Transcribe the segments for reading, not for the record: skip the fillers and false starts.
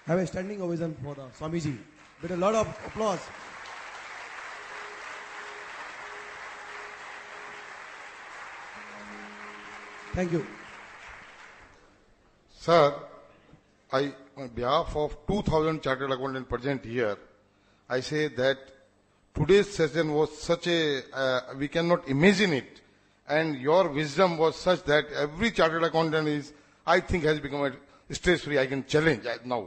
Have a standing ovation for the Swamiji. With a lot of applause. Thank you. Sir, I, on behalf of 2,000 chartered accountants present here, I say that today's session was such a, we cannot imagine it. And your wisdom was such that every chartered accountant is, I think, has become a stress-free. I can challenge now.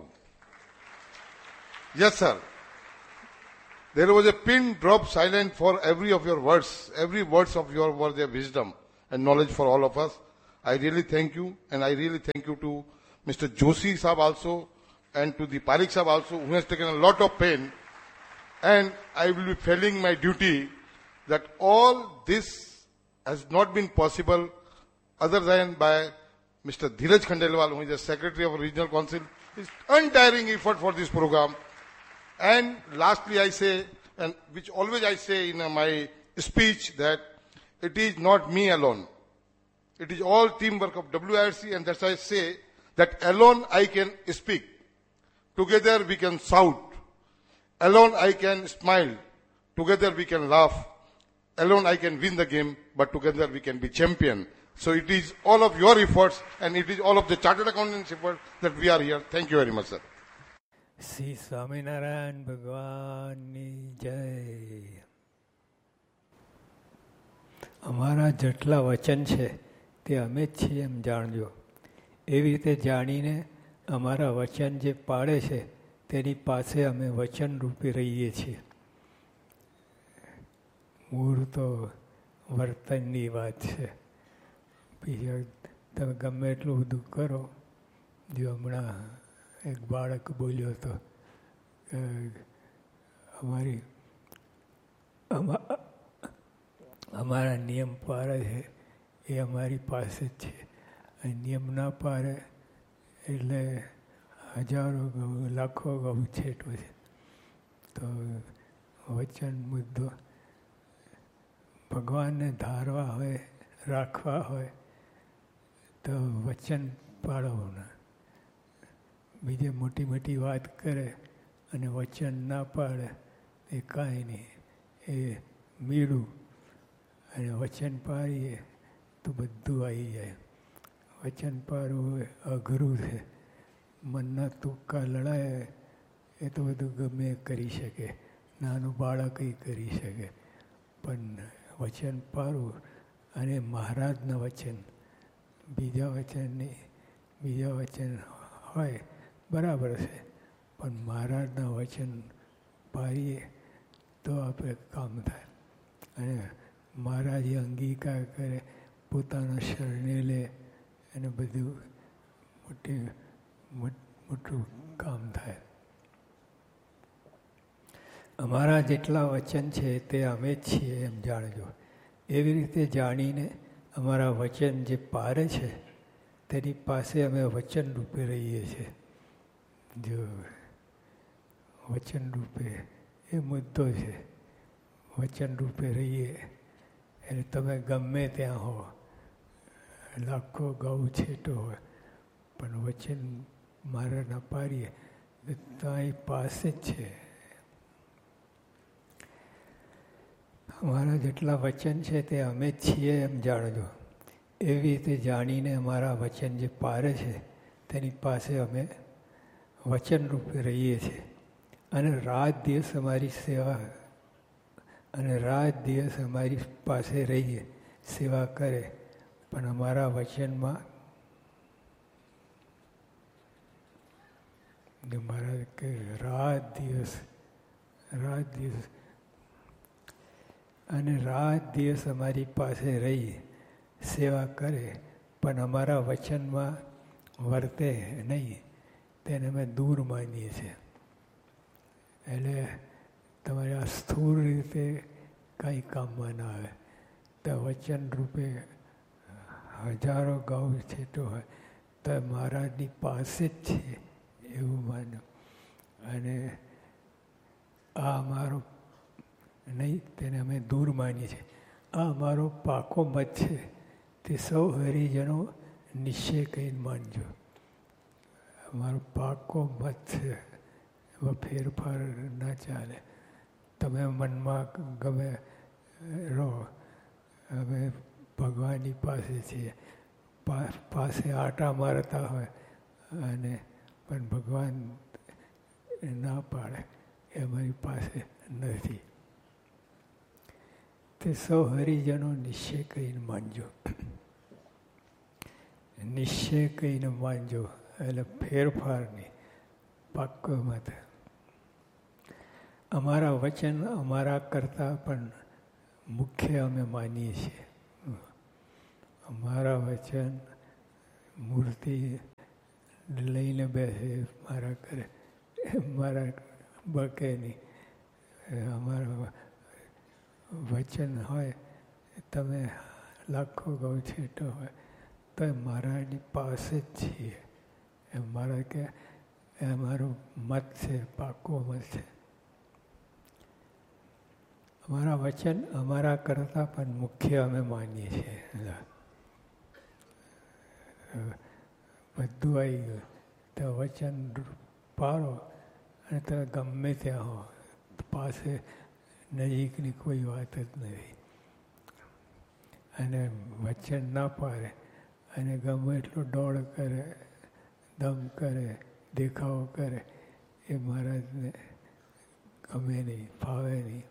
Yes, sir. There was a pin drop silent for every of your words. Every words of your was a wisdom and knowledge for all of us. I really thank you, and I really thank you to Mr. Joshi Saab also, and to the Parikh Saab also, who has taken a lot of pain. And I will be failing my duty that all this has not been possible other than by Mr. Dheeraj Khandelwal, who is the Secretary of Regional Council, his untiring effort for this program. And lastly, I say, and which always I say in my speech, that it is not me alone. It is all teamwork of WIRC, and that's why I say that alone I can speak. Together we can shout. Alone I can smile. Together we can laugh. Alone I can win the game, but together we can be champion. So it is all of your efforts, and it is all of the Chartered Accountants' effort that we are here. Thank you very much, sir. Shri Swaminarayan ભગવાનની જય. અમારા જેટલા વચન છે તે અમે જ છીએ એમ જાણજો. એવી રીતે જાણીને અમારા વચન જે પાળે છે તેની પાસે અમે વચન રૂપે રહીએ છીએ. મૂળ તો વર્તનની વાત છે. બીજા તમે ગમે એટલું બધું કરો. જો હમણાં એક બાળક બોલ્યો હતો કે અમારા નિયમ પાળે છે એ અમારી પાસે જ છે. નિયમ ના પાળે એટલે હજારો ગૌ લાખો ગૌ છેટો છે. તો વચન મુદ્દો ભગવાનને ધારવા હોય, રાખવા હોય તો વચન પાળવના. બીજે મોટી મોટી વાત કરે અને વચન ના પાડે એ કાંઈ નહીં, એ મીડું. અને વચન પાડીએ તો બધું આવી જાય. વચન પાડવું અઘરું છે. મનના તુક્કા લડાય એ તો બધું ગમે કરી શકે, નાનું બાળક કરી શકે. પણ વચન પાડવું અને મહારાજના વચન, બીજા વચન હોય બરાબર છે, પણ મહારાજના વચન પાડીએ તો આપણે કામ થાય. અને મહારાજે અંગીકાર કરે, પોતાના શરણે લે અને બધું મોટું કામ થાય. અમારા જેટલા વચન છે તે અમે જ છીએ એમ જાણજો. એવી રીતે જાણીને અમારા વચન જે પારે છે તેની પાસે અમે વચન રૂપે રહીએ છીએ. જો વચન રૂપે એ મુદ્દો છે. વચન રૂપે રહીએ એટલે તમે ગમે ત્યાં હો, લાખો ગૌ છેટો હોય, પણ વચન મારા ના પાડીએ તો ત્યાં પાસે જ છે. અમારા જેટલા વચન છે તે અમે જ છીએ એમ જાણજો. એવી રીતે જાણીને અમારા વચન જે પારે છે તેની પાસે અમે વચન રૂપે રહીએ છીએ. અને રાત દિવસ અમારી સેવા, અને રાત દિવસ અમારી પાસે રહીએ, સેવા કરે, પણ અમારા વચનમાં મારા કે રાત દિવસ અને રાત દિવસ અમારી પાસે રહી સેવા કરે, પણ અમારા વચનમાં વર્તે નહીં, તેને અમે દૂર માનીએ છીએ. એટલે તમારે આ સ્થૂળ રીતે કાંઈ કામમાં ના આવે. તો વચન રૂપે હજારો ગૌ છેટો હોય તો મહારાજની પાસે જ છે એવું માનો. અને આ અમારો નહીં, તેને અમે દૂર માનીએ છીએ. આ અમારો પાકો મત છે, તે સૌ હરિજનો નિશ્ચય કહીને માનજો. મારો પાકો મત છે, એમાં ફેરફાર ના ચાલે. તમે મનમાં ગમે રહો, અમે ભગવાનની પાસે છીએ. પાસે આટા મારતા હોય અને પણ ભગવાન ના પાડે એ અમારી પાસે નથી. તે સૌ હરિજનો નિશ્ચય કહીને માનજો. નિશ્ચય કહીને માનજો એટલે ફેરફાર નહીં, પાક્કો મત. અમારા વચન અમારા કરતાં પણ મુખ્ય અમે માનીએ છીએ. અમારા વચન મૂર્તિ લઈને બેસે મારા કરે, મારા બકે નહીં. અમારા વચન હોય, તમે લાખો ગૌ છેટો હોય તો મારાની પાસે જ છીએ. એ મારા કે એ અમારો મત છે, પાકો મત છે. અમારા વચન અમારા કરતાં પણ મુખ્ય અમે માનીએ છીએ. બધું આવી ગયું તો વચન પાડો અને તમે ગમે ત્યાં હો, પાસે નજીકની કોઈ વાત જ નથી. અને વચન ના પાડે અને ગમે એટલો દોડ કરે, દમ કરે, દેખાવો કરે, એ મહારાજને ગમે નહીં, ફાવે નહીં.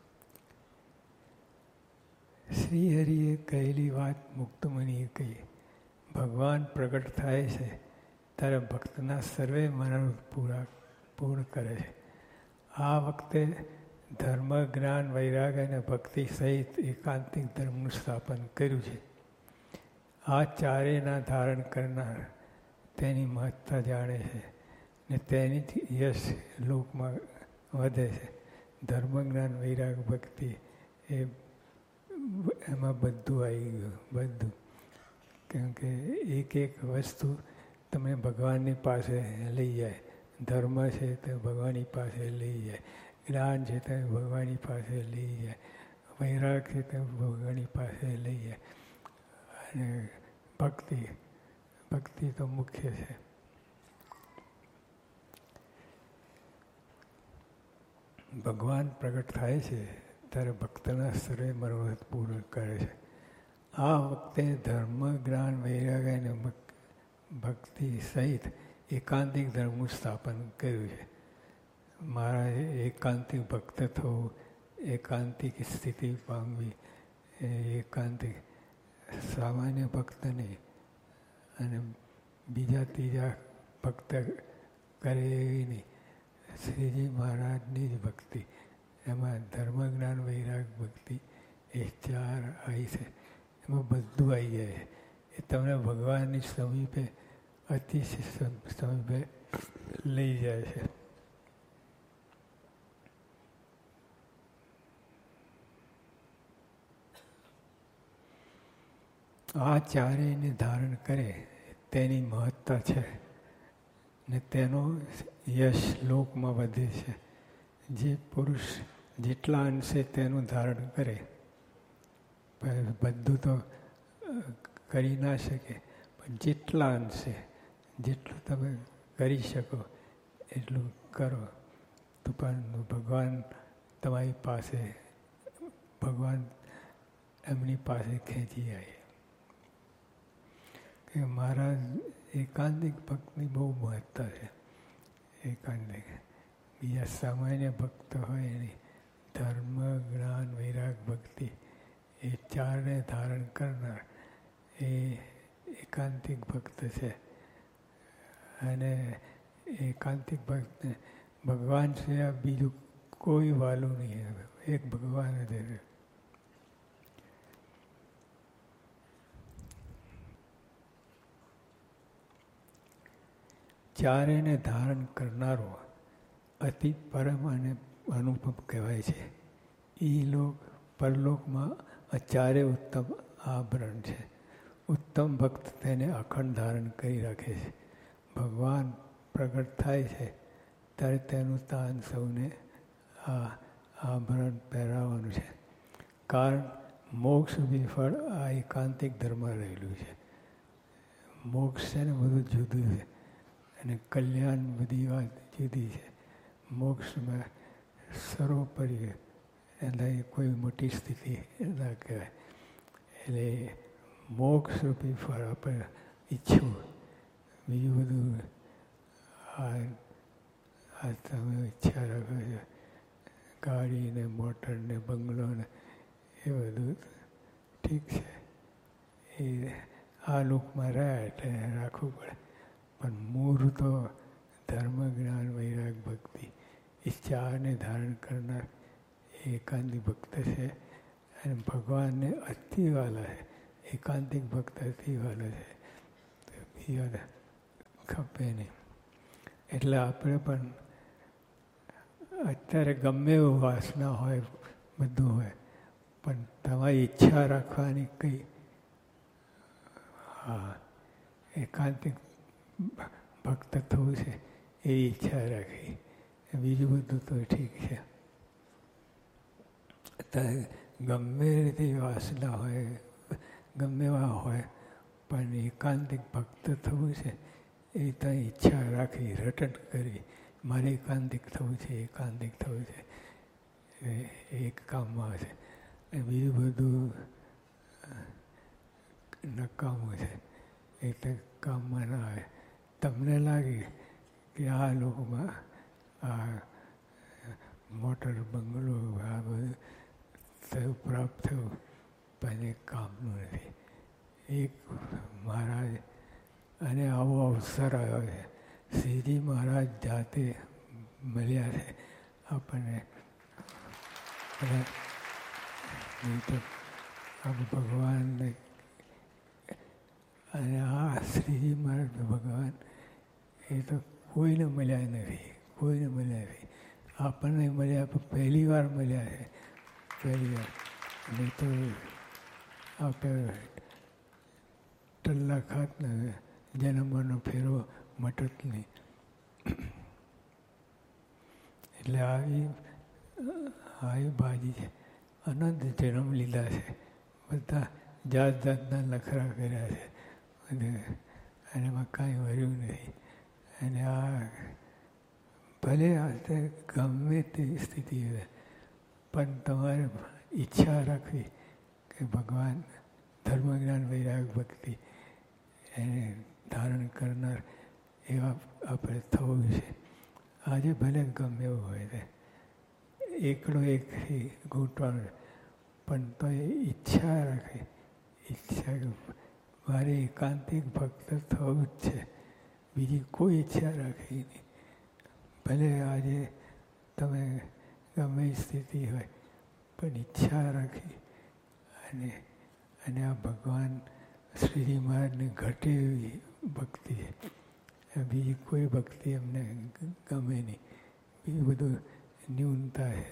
શ્રી હરિએ કહેલી વાત મુક્તમણીએ કહી. ભગવાન પ્રગટ થાય છે ત્યારે ભક્તના સર્વે મનોરથ પૂર્ણ કરે છે. આ વખતે ધર્મ, જ્ઞાન, વૈરાગ અને ભક્તિ સહિત એકાંતિક ધર્મનું સ્થાપન કર્યું છે. આ ચારેયના ધારણ કરનાર તેની મહત્તા જાણે છે ને તેની યશ લોકમાં વધે છે. ધર્મ, જ્ઞાન, વૈરાગ, ભક્તિ એમાં બધું આવી ગયું, બધું. કેમ કે એક એક વસ્તુ તમે ભગવાનની પાસે લઈ જાય. ધર્મ છે તે ભગવાનની પાસે લઈ જાય, જ્ઞાન છે તે ભગવાનની પાસે લઈ જાય, વૈરાગ છે તે ભગવાનની પાસે લઈ જાય, અને ભક્તિ તો મુખ્ય છે. ભગવાન પ્રગટ થાય છે ત્યારે ભક્તના સર્વે મનોરથ પૂર્ણ કરે છે. આ વખતે ધર્મ, જ્ઞાન, વૈરાગ અને ભક્તિ સહિત એકાંતિક ધર્મનું સ્થાપન કર્યું છે. મહારાજે એકાંતિક ભક્ત થવું, એકાંતિક સ્થિતિ પામવી, એકાંતિક સામાન્ય ભક્ત નહીં અને બીજા ત્રીજા ભક્ત કરે એવી નહીં. શ્રીજી મહારાજની જ ભક્તિ, એમાં ધર્મ, જ્ઞાન, વૈરાગ, ભક્તિ એ ચાર આવી છે. એમાં બધું આવી જાય. એ તમને ભગવાનની સમીપે, અતિશય સમીપે લઈ જાય છે. આ ચારેયને ધારણ કરે તેની મહત્તા છે ને તેનો યશ લોકમાં વધે છે. જે પુરુષ જેટલા અંશે તેનું ધારણ કરે, બધું તો કરી ના શકે, પણ જેટલા અંશે, જેટલું તમે કરી શકો એટલું કરો તો પણ ભગવાન તમારી પાસે, ભગવાન એમની પાસે ખેંચી જાય. કે મહારાજ એકાંતિક ભક્તની બહુ મહત્તા છે. એકાંતિક બીજા સામાન્ય ભક્ત હોય એની ધર્મ, જ્ઞાન, વૈરાગ, ભક્તિ એ ચારને ધારણ કરનાર એ એકાંતિક ભક્ત છે. અને એકાંતિક ભક્તને ભગવાન સિવાય બીજું કોઈ વાલું નહીં. એક ભગવાન જ છે. ચારેયને ધારણ કરનારો અતિ પરમ અને અનુપમ કહેવાય છે. એ લોક પરલોકમાં આ ચારે ઉત્તમ આભરણ છે. ઉત્તમ ભક્ત તેને અખંડ ધારણ કરી રાખે છે. ભગવાન પ્રગટ થાય છે ત્યારે તેનું તાન સૌને આ આભરણ પહેરાવવાનું છે. કારણ મોક્ષ વિફળ આ એકાંતિક ધર્મ રહેલું છે. મોક્ષ છે ને બધું જુદું છે. અને કલ્યાણ બધી વાત જુદી છે. મોક્ષમાં સર્વોપરી એના કોઈ મોટી સ્થિતિ ના કહેવાય. એટલે મોક્ષ રૂપી ફળ આપણે ઈચ્છવું. બીજું બધું આ તમે ઈચ્છા રાખો છો ગાડી ને મોટર ને બંગલો ને એ બધું ઠીક છે, એ આ લોકમાં રહ્યા એટલે રાખવું પડે. પણ મૂળ તો ધર્મ જ્ઞાન વૈરાગ ભક્તિ એ ચારને ધારણ કરનાર એકાંતિક ભક્ત છે. અને ભગવાનને અતિવાલા છે. એકાંતિક ભક્ત અતિવાલા છે, તો બીજાને ખપે નહીં. એટલે આપણે પણ અત્યારે ગમે એવું વાસના હોય, બધું હોય, પણ તમારી ઈચ્છા રાખવાની કંઈ એકાંતિક ભક્ત થવું છે એ ઈચ્છા રાખી. બીજું બધું તો ઠીક છે. અત્યારે ગમે રીતે વાસના હોય, ગમે એવા હોય, પણ એકાંતિક ભક્ત થવું છે એ ત્યાં ઈચ્છા રાખી, રટન કરી, મારે એકાંતિક થવું છે, એકાંતિક થવું છે, એક કામમાં છે. બીજું બધું નકામું છે, એટલે કામમાં ના આવે. તમને લાગે કે આ લોકોમાં આ મોટર બંગલો આ બધું થયું પ્રાપ્ત થયું, પણ એ કામનું નથી. એક મહારાજ અને આવો અવસર આવ્યો છે. શ્રીજી મહારાજ જાતે મળ્યા છે આપણને. તો ભગવાનને અને આ શ્રીજી મહારાજ ભગવાન એ તો કોઈને મળ્યા નથી, કોઈને મળ્યા નથી. આપણને મળ્યા પહેલી વાર મળ્યા છે, પહેલી વાર. નહીં તો આપણે ટલ્લા ખાત ને જન્મનો ફેરો મટત નહીં. એટલે આવી બાજી છે. અનંત જન્મ લીધા છે, બધા જાત જાતના નખરા કર્યા છે, અને એમાં કાંઈ વર્યું નથી. અને આ ભલે આ ગમે તેવી સ્થિતિ હોય, પણ તમારે ઈચ્છા રાખવી કે ભગવાન ધર્મ જ્ઞાન વૈરાગ ભક્તિ એને ધારણ કરનાર એવા આપણે થવું છે. આજે ભલે ગમે એવું હોય છે, એકડો એકથી ઘૂંટવાનું, પણ તો એ ઈચ્છા રાખે, ઈચ્છા મારે એકાંતિક ભક્ત થવું જ છે, બીજી કોઈ ઈચ્છા રાખી નહીં. ભલે આજે તમે ગમે સ્થિતિ હોય, પણ ઈચ્છા રાખી અને આ ભગવાન શ્રીજી મહારાજને ઘટે એવી ભક્તિ છે. બીજી કોઈ ભક્તિ અમને ગમે નહીં. બીજું બધું ન્યૂનતા છે.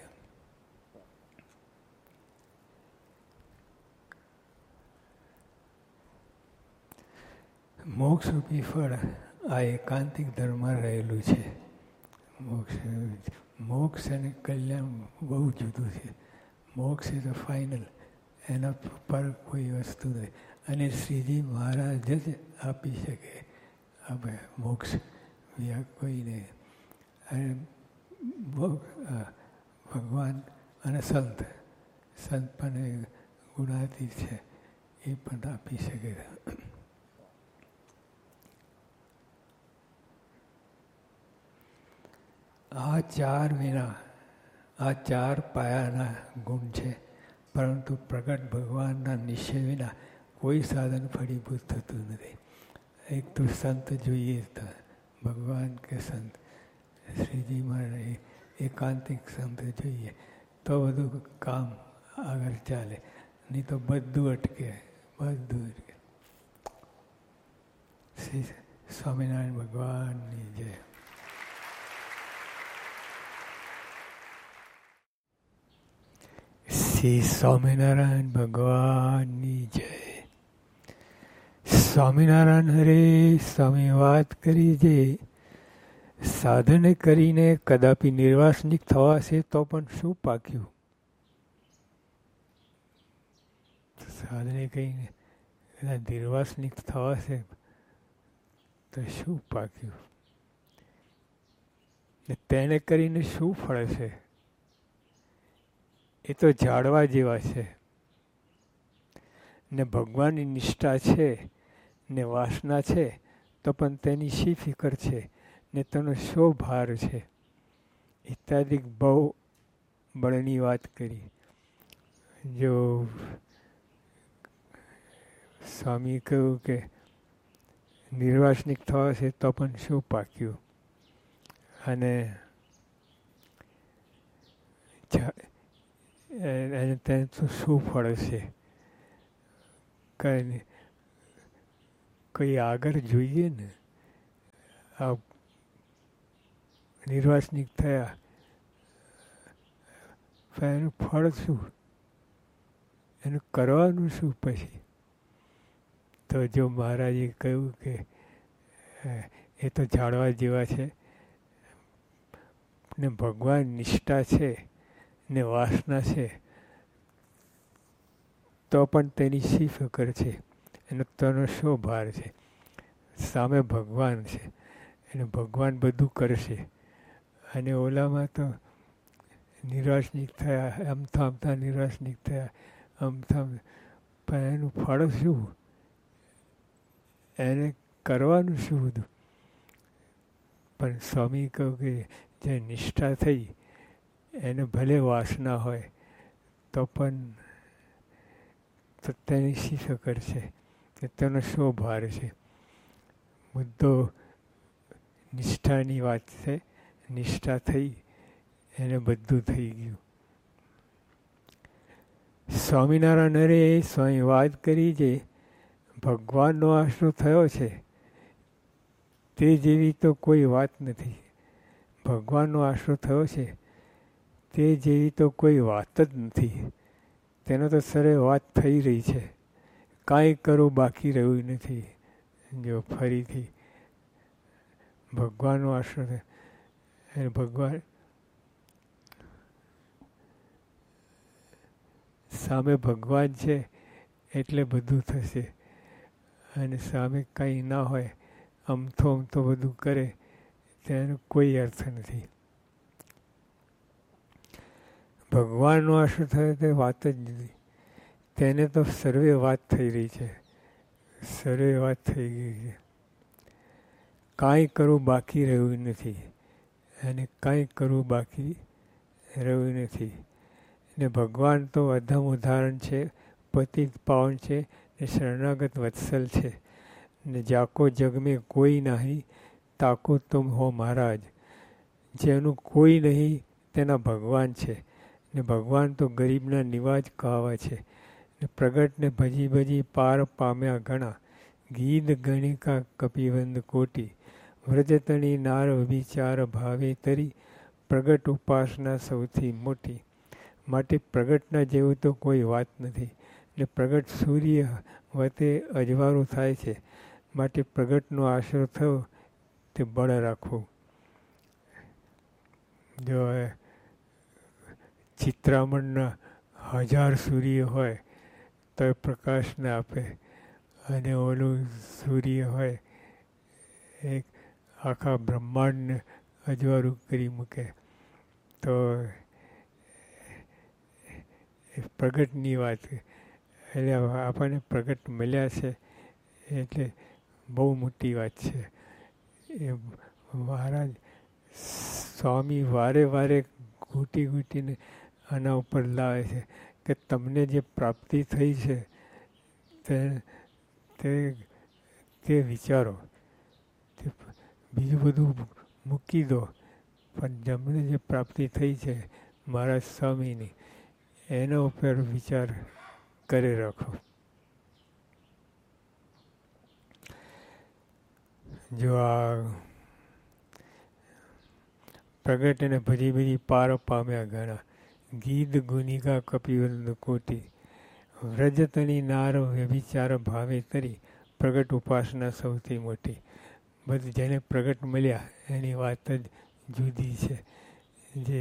મોક્ષરૂપી ફળ આ એકાંતિક ધર્મમાં રહેલું છે. મોક્ષ અને કલ્યાણ બહુ જુદું છે. મોક્ષ એ તો ફાઇનલ, એના પર કોઈ વસ્તુ નથી. અને શ્રીજી મહારાજ જ આપી શકે આપણે મોક્ષ, બીજા કોઈ નહીં. અને ભગવાન અને સંત પણ ગુણાતીત છે, એ પણ આપી શકે. આ ચાર વિના, આ ચાર પાયાના ગુણ છે, પરંતુ પ્રગટ ભગવાનના નિશ્ચય વિના કોઈ સાધન ફળીભૂત થતું નથી. એક તો સંત જોઈએ, ભગવાન કે સંત, શ્રીજી મહારાજ એકાંતિક સંત જોઈએ તો બધું કામ આગળ ચાલે, નહીં તો બધું અટકે, બધું અટકે. શ્રી સ્વામિનારાયણ ભગવાનની જય. શ્રી સ્વામિનારાયણ ભગવાનની જય. સ્વામિનારાયણ હરે સ્વામી વાત કરી છે. સાધન કરીને કદાપી નિર્વાસનિક થવાશે તો પણ શું પાક્યું? સાધને કહીને કદાચ નિર્વાસનિક થવાશે તો શું પાક્યું? ને તેને કરીને શું ફળ છે? એ તો ઝાડવા જેવા છે. ને ભગવાનની નિષ્ઠા છે ને વાસના છે તો પણ તેની શી ફિકર છે ને તેનો શો ભાર છે? ઇત્યાદિ બહુ બળની વાત કરી. જો સ્વામી કહ્યું કે નિર્વાસનિક થવા છે તો પણ શું પાક્યું, અને એને તેને તો શું ફળ છે? કંઈ નહીં, કંઈ આગળ જોઈએ ને. આ નિર્વાસનિક થયા એનું ફળ શું? એનું કરવાનું શું પછી? તો જો મહારાજે કહ્યું કે એ તો ઝાડવા જેવા છે ને ભગવાન નિષ્ઠા છે ને વાસના છે તો પણ તેની શી ફિકર છે, એનો તેનો શો ભાર છે? સામે ભગવાન છે અને ભગવાન બધું કરશે. અને ઓલામાં તો નિરાશનિક થયા, આમથા નિરાશનિક થયા, આમથા, પણ એનું ફળ શું? એને કરવાનું શું બધું? પણ સ્વામી કહ્યું કે જે નિષ્ઠા થઈ એને ભલે વાસના હોય તો પણ તેની શી ફિકર છે કે તેનો શો ભાર છે? મુદ્દો નિષ્ઠાની વાત છે. નિષ્ઠા થઈ એને બધું થઈ ગયું. સ્વામિનારાયણ હરે સ્વામી વાત કરી જે ભગવાનનો આશરો થયો છે તે જેવી તો કોઈ વાત નથી. ભગવાનનો આશરો થયો છે તે જેવી તો કોઈ વાત જ નથી. તેનો તો સરે વાત થઈ રહી છે. કાંઈ કરવું બાકી રહ્યું નથી. જો ફરીથી ભગવાનનો આશરો છે અને ભગવાન સામે ભગવાન છે એટલે બધું થશે. અને સામે કંઈ ના હોય, અમથો બધું કરે તેનો કોઈ અર્થ નથી. ભગવાનનો આશરો થયો તે વાત જ નથી. તેને તો સર્વે વાત થઈ રહી છે. સર્વે વાત થઈ ગઈ છે. કાંઈ કરવું બાકી રહ્યું નથી અને કાંઈ કરવું બાકી રહ્યું નથી. ને ભગવાન તો અધમ ઉદાહરણ છે, પતિત પાવન છે ને શરણાગત વત્સલ છે. ને જાકો જગ મેં કોઈ નહીં તાકો તુમ હો મહારાજ. જેનું કોઈ નહીં તેના ભગવાન છે. ને ભગવાન તો ગરીબના નિવાજ કહાવા છે. ને પ્રગટને ભજી ભજી પાર પામ્યા ઘણા. ગીધ ગણિકા કપિવંદ કોટી. વ્રજતણી નાર વિચાર ભાવે તરી. પ્રગટ ઉપાસના સૌથી મોટી. માટે પ્રગટના જેવું તો કોઈ વાત નથી. ને પ્રગટ સૂર્ય વતે અજવાળું થાય છે. માટે પ્રગટનો આશરો થયો તે બળ રાખવું. જો ચિત્રામણના 1000 સૂર્ય હોય તો એ પ્રકાશને આપે, અને ઓલું સૂર્ય હોય એક આખા બ્રહ્માંડને અજવાળું કરી મૂકે. તો એ પ્રગટની વાત. એટલે આપણને પ્રગટ મળ્યા છે એટલે બહુ મોટી વાત છે. એ મહારાજ સ્વામી વારે વારે ઘૂંટીને આના ઉપર લાવે છે કે તમને જે પ્રાપ્તિ થઈ છે તે વિચારો. બીજું બધું મૂકી દો, પણ તમને જે પ્રાપ્તિ થઈ છે મહારાજ સ્વામીની એના ઉપર વિચાર કરી રાખો. જો આ પ્રગટ એને ભજી પાર પામ્યા ઘણા. ગીધ ગુનિકા કપિવંદ કોટી. વ્રજતની નાર વ્યભિચાર ભાવે તરી. પ્રગટ ઉપાસના સૌથી મોટી. બધી જેને પ્રગટ મળ્યા એની વાત જ જુદી છે. જે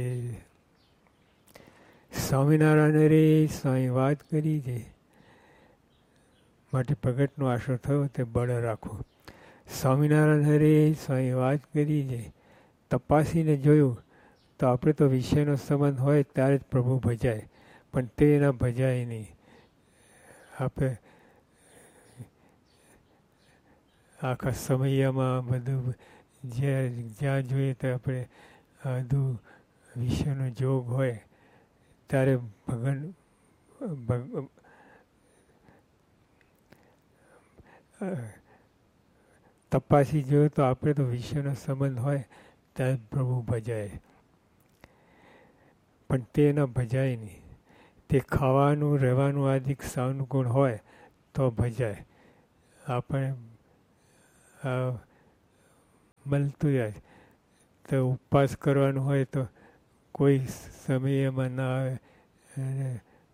સ્વામિનારાયણ રે સ્વામી વાત કરી છે માટે પ્રગટનો આશરો થયો તે બળ રાખો. સ્વામિનારાયણ હરે સ્વામી વાત કરી છે તપાસીને જોયું તો આપણે તો વિષયનો સંબંધ હોય ત્યારે જ પ્રભુ ભજાય, પણ તે એના ભજાય નહીં. આપણે આખા સમયમાં બધું જ્યાં જોઈએ તો આપણે બધું વિષયનો જોગ હોય ત્યારે તપાસી જોયું તો આપણે તો વિષયનો સંબંધ હોય ત્યારે પ્રભુ ભજાય, પણ તે એના ભજાય નહીં. તે ખાવાનું રહેવાનું આદિ સાનુકૂળ હોય તો ભજાય. આપણે મળતું જાય તો ઉપવાસ કરવાનું હોય તો કોઈ સમય એમાં ના આવે, અને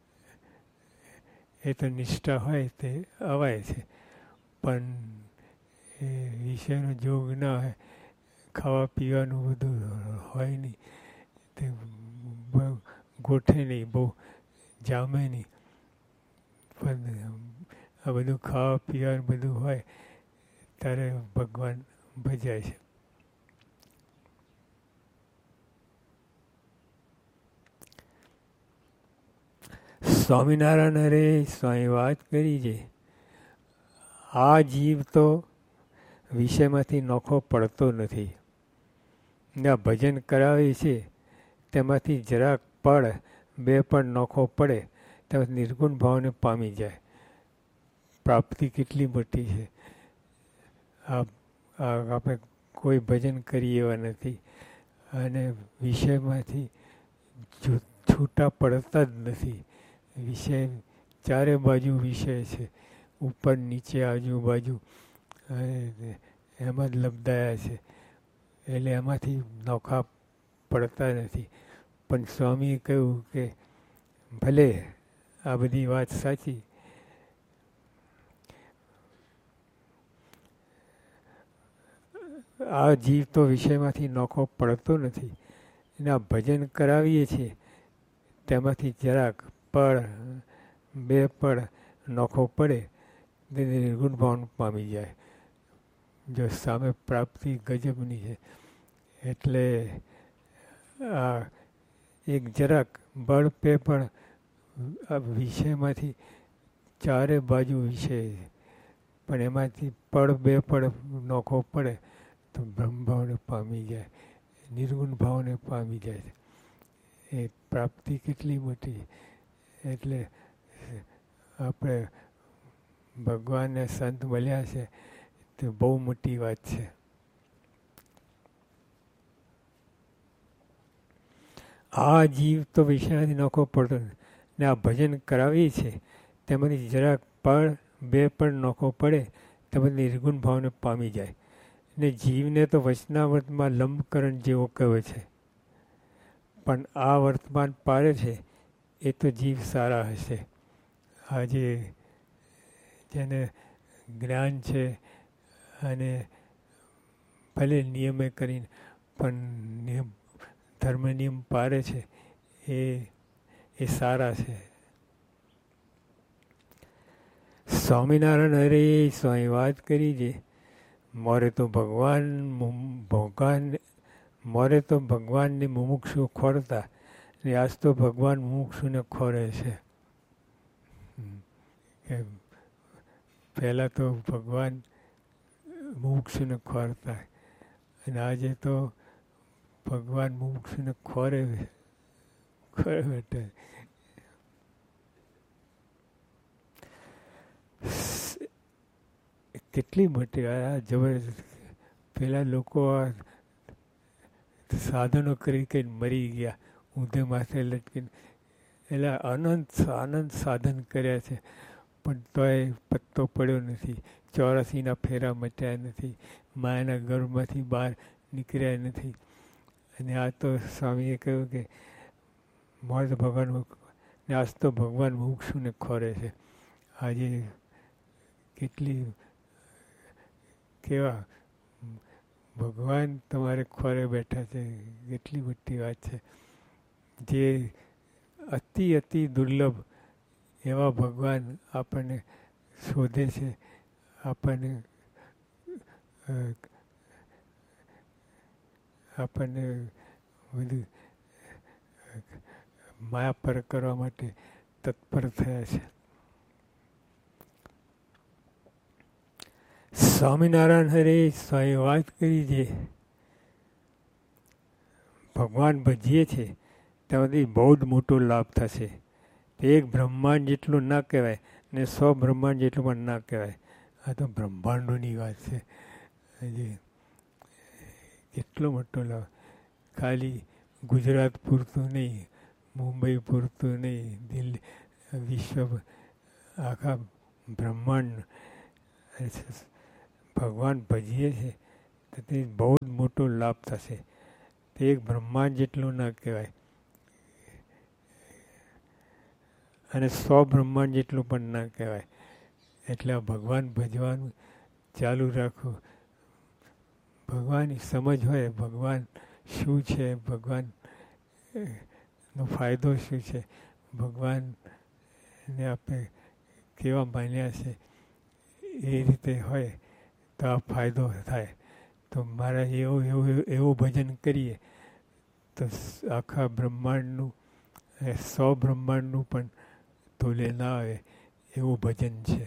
એ તો નિષ્ઠા હોય તે અવાય છે, પણ એ વિષયનો જોગ ના હોય, ખાવા પીવાનું બધું હોય નહીં, તે ગોઠે નહીં, બહુ જામે નહીં, પણ આ બધું ખાવા પીવાનું બધું હોય ત્યારે ભગવાન ભજાય છે. સ્વામિનારાયણ હરે સ્વામી વાત કરી છે, આ જીવ તો વિષયમાંથી નોખો પડતો નથી. આ ભજન કરાવે છે તેમાંથી જરાક પડ બે પણ નોખો પડે તેમાં નિર્ગુણ ભાવને પામી જાય. પ્રાપ્તિ કેટલી મોટી છે! આપણે કોઈ ભજન કરીએ એવા નથી, અને વિષયમાંથી છૂટા પડતા જ નથી. વિષય ચારે બાજુ વિષય છે, ઉપર નીચે આજુબાજુ એમાં જ લબદાયા છે, એટલે એમાંથી નોખા પડતા નથી. પણ સ્વામીએ કહ્યું કે ભલે આ બધી વાત સાચી, આ જીવ તો વિષયમાંથી નોખો પડતો નથી. એના ભજન કરાવીએ છીએ તેમાંથી જરાક પડ બે પડ નોખો પડે તે નિર્ગુણ ભાવને પામી જાય. જો સામે પ્રાપ્તિ ગજબની છે. એટલે આ એક જરાક બળ પે પણ આ વિષયમાંથી ચારે બાજુ વિષય છે, પણ એમાંથી પડ બે પડ નોખો પડે તો બ્રહ્મભાવને પામી જાય, નિર્ગુણ ભાવને પામી જાય છે. એ પ્રાપ્તિ કેટલી મોટી! એટલે આપણે ભગવાનને સંત મળ્યા છે તે બહુ મોટી વાત છે. આ જીવ તો વિષયથી નોખો પડતો ને આ ભજન કરાવીએ છે તેમાંથી જરાક પડ બે પણ નોખો પડે તેમાં નિર્ગુણ ભાવને પામી જાય. ને જીવને તો વચનાવર્તમાં લંબકરણ જેવો કહે છે, પણ આ વર્તમાન પાડે છે એ તો જીવ સારા હશે. આજે જેને જ્ઞાન છે અને ભલે નિયમે કરીને પણ ધર્મ નિયમ પાડે છે એ સારા છે. સ્વામિનારાયણ હરે સ્વામી વાત કરી છે, મોરે તો ભગવાનને મુમુક્ષુ ખોરતા ને આજ તો ભગવાન મુમુક્ષુને ખોરે છે. પહેલાં તો ભગવાન મુમુક્ષુને ખોરતા અને આજે તો ભગવાન મુમુક્ષુને ખોરે બેઠા. કેટલી મોટી આ જબરજસ્ત! પેલા લોકો આ સાધનો કરી કરીને મરી ગયા, ઊંધે માથે લટકીને, એટલે અનંત સાધન કર્યા છે, પણ તોય પત્તો પડ્યો નથી. 84ના ફેરા મટ્યા નથી, માયાના ગર્ભમાંથી બહાર નીકળ્યા નથી. અને આ તો સ્વામીએ કહ્યું કે મોર તો ભગવાન ને આજ તો ભગવાન મુમુક્ષુને ખોરે છે. આજે કેવા ભગવાન તમારે ખોરે બેઠા છે! કેટલી મોટી વાત છે! જે અતિ દુર્લભ એવા ભગવાન આપણને શોધે છે, આપણને આપણને બધું માયા પર કરવા માટે તત્પર થયા છે. સ્વામિનારાયણ હરે સ્વામી વાત કરી છે ભગવાન ભજીએ છે ત્યાંથી બહુ જ મોટો લાભ થશે. એક બ્રહ્માંડ જેટલું ના કહેવાય ને 100 બ્રહ્માંડ જેટલું પણ ના કહેવાય. આ તો બ્રહ્માંડોની વાત છે. હજી કેટલો મોટો લાભ. ખાલી ગુજરાત પૂરતું નહીં, મુંબઈ પૂરતું નહીં, દિલ્હી, વિશ્વ, આખા બ્રહ્માંડ ભગવાન ભજીએ છે તો તે બહુ જ મોટો લાભ થશે. તે એક બ્રહ્માંડ જેટલું ના કહેવાય અને 100 બ્રહ્માંડ જેટલું પણ ના કહેવાય. એટલે આ ભગવાન ભજવાનું ચાલુ રાખવું. ભગવાનની સમજ હોય ભગવાન શું છે, ભગવાનનો ફાયદો શું છે, ભગવાનને આપણે કેવા માન્યા છે એ રીતે હોય તો આ ફાયદો થાય. તો મારા એવું ભજન કરીએ તો આખા બ્રહ્માંડનું 100 બ્રહ્માંડનું પણ તોલે ના આવે એવું ભજન છે.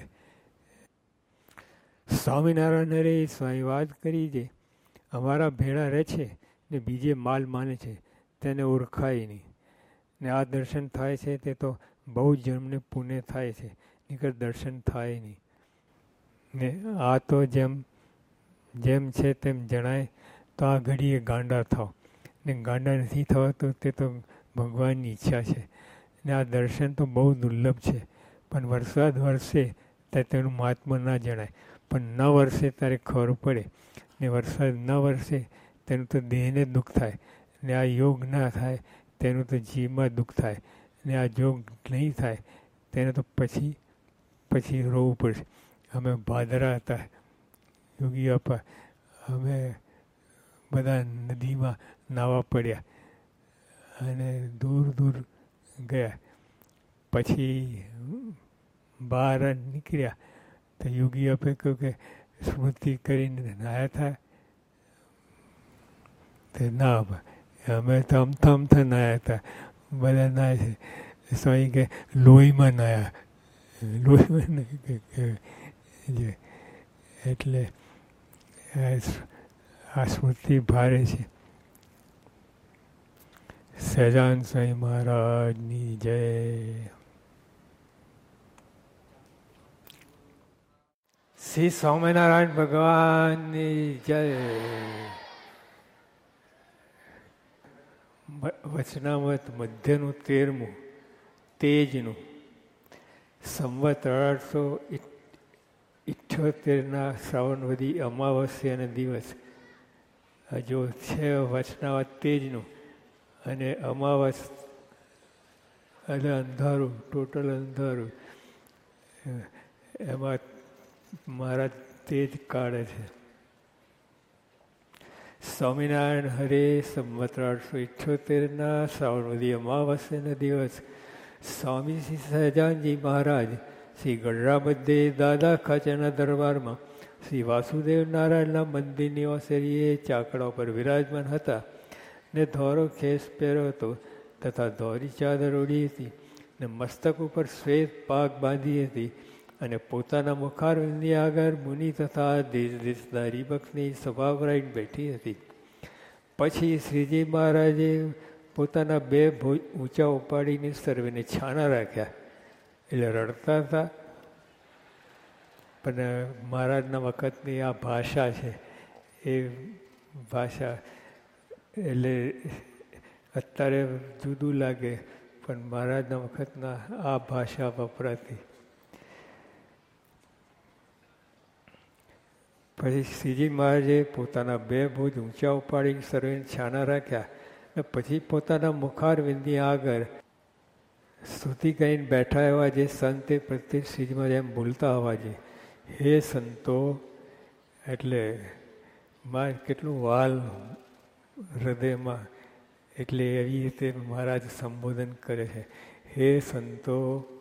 સ્વામિનારાયણ હરે સ્વામી વાત કરી છે અમારા ભેળા રહે છે ને બીજે માલ માને છે તેને ઓળખાય નહીં. ને આ દર્શન થાય છે તે તો બહુ જન્મને પુણ્ય થાય છે, નીકળ દર્શન થાય નહીં. ને આ તો જેમ છે તેમ જણાય તો આ ઘડીએ ગાંડા થાવ ને ગાંડા નથી થવાતું તે તો ભગવાનની ઈચ્છા છે. ને આ દર્શન તો બહુ દુર્લભ છે. પણ વરસાદ વરસે ત્યારે તેનું મહાત્મા ના જણાય, પણ ન વરસે ત્યારે ખબર પડે. ને વરસાદ ન વરસે તેનું તો દેહને દુઃખ થાય, ને આ યોગ ના થાય તેનું તો જીવમાં દુઃખ થાય, ને આ યોગ નહીં થાય તેને તો પછી રોવું પડશે. અમે ભાદરા હતા યોગી આપા, અમે બધા નદીમાં નાહવા પડ્યા અને દૂર ગયા. પછી બહાર નીકળ્યા તો યોગી આપે કહ્યું કે સ્મૃતિ કરીને નાયા હતા તે ના અમે તો અમથા નાયા હતા. બધા નાય છે સ્વામી કે લોહીમાં નાયા, લોહીમાં એટલે આ સ્મૃતિ ભારે છે. સહજાન સ્વામી મહારાજની જય. શ્રી સ્વામિનારાયણ ભગવાનની જય. વચનામૃત મધ્યનું 13મું તેજનું સંવત 1878 શ્રાવણવદી અમાવસ્યાના દિવસ જો છે વચનાવત તેજનું અને અમાવસ એટલે અંધારું, ટોટલ અંધારું. એમાં મહારાજ તેજ કાઢે છે. સ્વામિનારાયણ હરે સંવત 1878 શ્રાવણવદી અમાવસ્યાના દિવસ સ્વામી શ્રી સહજાનજી મહારાજ શ્રી ગઢડા મધ્યે દાદા ખાચરના દરબારમાં શ્રી વાસુદેવ નારાયણના મંદિરની ઓસરીએ ચાકડા પર વિરાજમાન હતા ને ધોરો ખેસ પહેર્યો હતો તથા ધોરી ચાદર ઓઢી હતી ને મસ્તક ઉપર શ્વેત પાગ બાંધી હતી અને પોતાના મુખારવિંદની આગળ મુનિ તથા દેશ દેશના હરિભક્તની સભા ભરાઈને બેઠી હતી. પછી શ્રીજી મહારાજે પોતાના 2 ભુજ ઊંચા ઉપાડીને સર્વેને છાના રાખ્યા. એટલે રડતા હતા. પણ મહારાજના વખતની આ ભાષા છે એ ભાષા એટલે અત્યારે જુદું લાગે પણ મહારાજના વખતના આ ભાષા વપરાતી. પછી શ્રીજી મહારાજે પોતાના 2 ભુજ ઊંચા ઉપાડીને સર્વેને છાના રાખ્યા અને પછી પોતાના મુખારવિંદની આગળ સ્તુતિ કરીને બેઠા એવા જે સંતે પ્રત્યે શ્રીજી મહારાજ એમ બોલતા હોવા જોઈએ, હે સંતો, એટલે મારે કેટલું વાલ હૃદયમાં, એટલે એવી રીતે મહારાજ સંબોધન કરે છે. હે સંતો,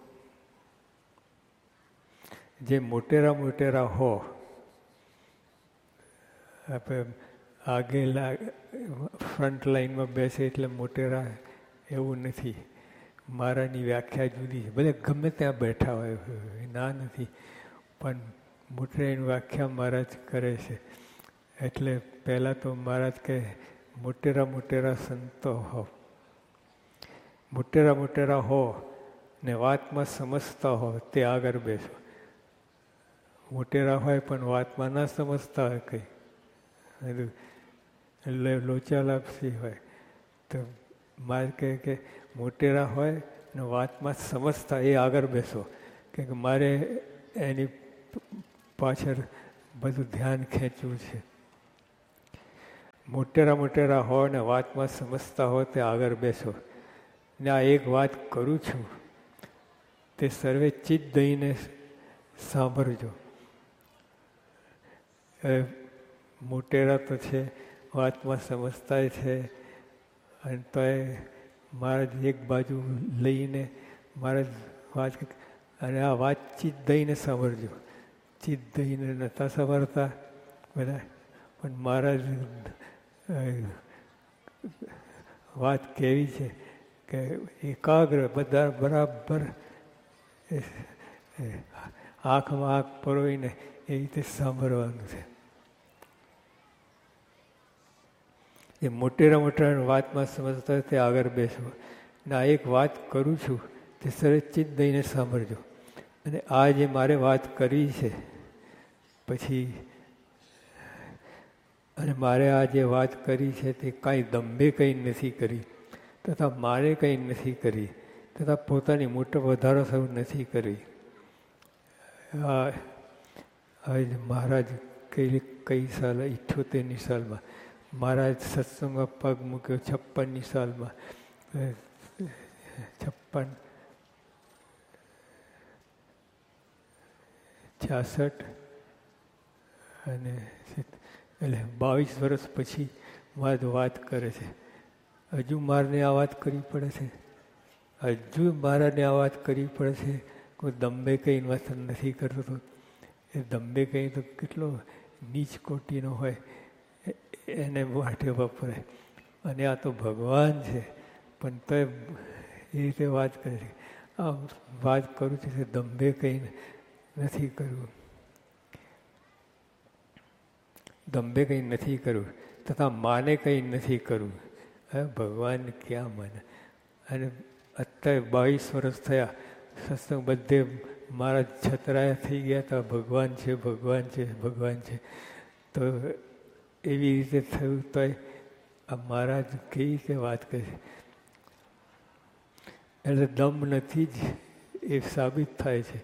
જે મોટેરા હો, આપણે ફ્રન્ટ લાઈનમાં બેસે એટલે મોટેરા એવું નથી. મારાની વ્યાખ્યા જુદી છે. ભલે ગમે ત્યાં બેઠા હોય ના નથી, પણ મોટેરાની વ્યાખ્યા મહારાજ કરે છે. એટલે પહેલાં તો મહારાજ કહે મોટેરા મોટેરા સંતો હો, મોટેરા મોટેરા હો ને વાતમાં સમજતા હો તે આગળ બેસો. મોટેરા હોય પણ વાતમાં ના સમજતા હોય કંઈ, એટલે લોચા લાપસી હોય તો મારે કહે કે મોટેરા હોય ને વાતમાં સમજતા એ આગળ બેસો. કે મારે એની પાછળ બધું ધ્યાન ખેંચવું છે. મોટેરા મોટેરા હો ને વાતમાં સમજતા હો તે આગળ બેસો. ને આ એક વાત કરું છું તે સર્વે ચિત્ત દઈને સાંભળજો. મોટેરા તો છે, વાતમાં સમજતા છે, અને તો એ મહારાજ એક બાજુ લઈને મહારાજ વાત, અને આ વાત ચિત્ત દઈને સાંભળજો. ચિત્ત દઈને નહોતા સાંભળતા બધા, પણ મહારાજ વાત કેવી છે કે એકાગ્ર બધા બરાબર આંખમાં આંખ પરોવીને એ રીતે સાંભળવાનું છે. એ મોટેરા મોટેરા વાતમાં સમજતા હોય તે આગળ બેસો. ને આ એક વાત કરું છું તે સરચિત દઈને સાંભળજો. અને આ જે મારે વાત કરી છે પછી, અને મારે આ જે વાત કરી છે તે કાંઈ દંભે કંઈ નથી કરી, તથા મારે કંઈ નથી કરી, તથા પોતાની મોટો વધારો થયો નથી કરી. હવે મહારાજ કઈ સાલ 78ની સાલમાં મહારાજ સત્સંગમાં પગ મૂક્યો 56ની સાલમાં, 56, 66 અને એટલે 22 વર્ષ પછી મહારાજ વાત કરે છે. હજુ મારને આ વાત કરવી પડે છે, હજુ મહારાજને આ વાત કરવી પડે છે. કોઈ દંભે કંઈ વાત નથી કરતો તો એ દંભે કંઈ તો કેટલો નીચ કોટીનો હોય એને માટે વપરાય. અને આ તો ભગવાન છે, પણ તો એ રીતે વાત કરે છે. આ વાત કરું છું કે દંભે કંઈ નથી કરવું, દંભે કંઈ નથી કરવું, તથા માને કંઈ નથી કરવું. હવે ભગવાન ક્યાં માને? અને અત્યારે 22 વર્ષ થયા, સત્સંગ બધે મારા છતરાયા થઈ ગયા હતા, ભગવાન છે, ભગવાન છે, ભગવાન છે. તો એવી રીતે થયું તો આ મહારાજ કેવી રીતે વાત કરે? એટલે દમ નથી જ એ સાબિત થાય છે.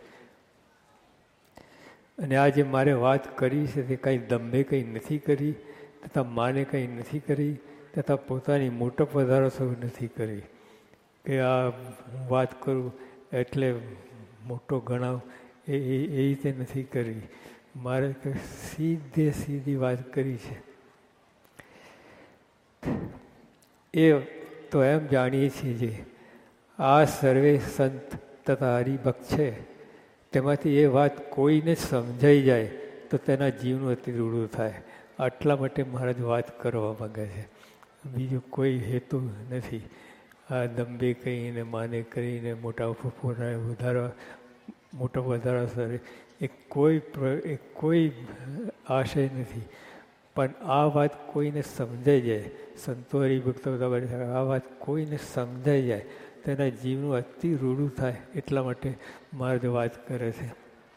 અને આ જે મારે વાત કરી છે તે કંઈ દંભે કંઈ નથી કરી, તથા માને કંઈ નથી કરી, તથા પોતાની મોટો વધારો થયો નથી કરી. કે આ વાત કરું એટલે મોટો ગણાવ એ રીતે નથી કરી. મારે સીધી વાત કરી છે. એ તો એમ જાણીએ છીએ આ સર્વે સંત તથા હરિભક્ત છે, તેમાંથી એ વાત કોઈને સમજાઈ જાય તો તેના જીવનું અતિ રૂડું થાય. આટલા માટે મહારાજ વાત કરવા માંગે છે, બીજું કોઈ હેતુ નથી. આ દંભે કહીને માને કરીને મોટા વધારવા, મોટો વધારો સરે એ કોઈ આશય નથી. પણ આ વાત કોઈને સમજાઈ જાય, સંતો હરિભક્તો આ વાત કોઈને સમજાઈ જાય તો એના જીવનું અતિ રૂડું થાય. એટલા માટે મહારાજ વાત કરે છે.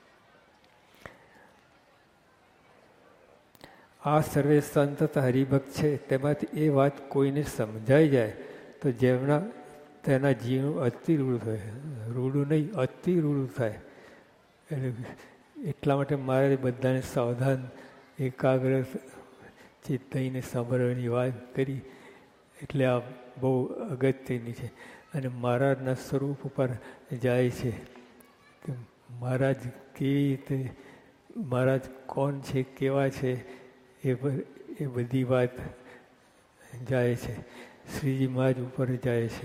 આ સર્વે સંત તથા હરિભક્ત છે, તેમાંથી એ વાત કોઈને સમજાઈ જાય તો જેમના તેના જીવનું અતિ રૂડું થાય. રૂડું નહીં, અતિ રૂડું થાય. એટલા માટે મારે બધાને સાવધાન એકાગ્ર ચિત્ત થઈને સાંભળવાની વાત કરી. એટલે આ બહુ અગત્યની છે. અને મહારાજના સ્વરૂપ ઉપર જાય છે કે મહારાજ કેવી રીતે, મહારાજ કોણ છે, કેવા છે, એ બધી વાત જાય છે. શ્રીજી મહારાજ ઉપર જાય છે.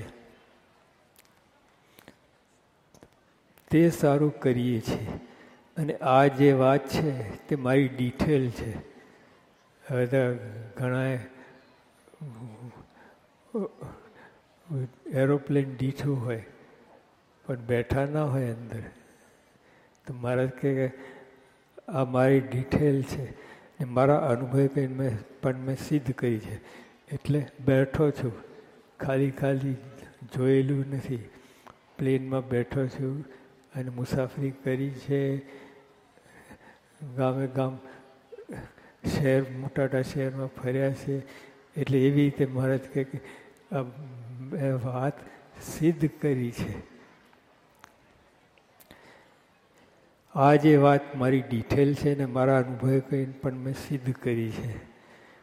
તે સારું કરીએ છીએ. અને આ જે વાત છે તે મારી ડિટેલ છે. હવે તો ઘણા એરોપ્લેન દીઠું હોય પણ બેઠા ના હોય અંદર, તો મહારાજ કે આ મારી ડિટેલ છે ને મારા અનુભવ કહીને મેં સિદ્ધ કરી છે, એટલે બેઠો છું, ખાલી જોયેલું નથી. પ્લેનમાં બેઠો છું અને મુસાફરી કરી છે, ગામે ગામ શહેર મોટા શહેરમાં ફર્યા છે. એટલે એવી રીતે મહારાજ કહે કે આ વાત સિદ્ધ કરી છે. આ જે વાત મારી ડિટેલ છે ને મારા અનુભવે કહીને પણ મેં સિદ્ધ કરી છે.